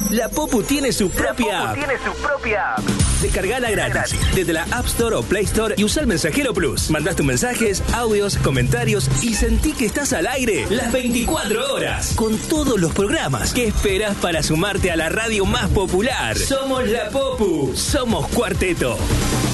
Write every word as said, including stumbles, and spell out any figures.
La Popu tiene su propia app. tiene su propia app. Descargala gratis, gratis desde la App Store o Play Store y usa el Mensajero Plus. Mandás tus mensajes, audios, comentarios y sentí que estás al aire las veinticuatro horas con todos los programas. ¿Qué esperas para sumarte a la radio más popular? Somos La Popu, somos Cuarteto.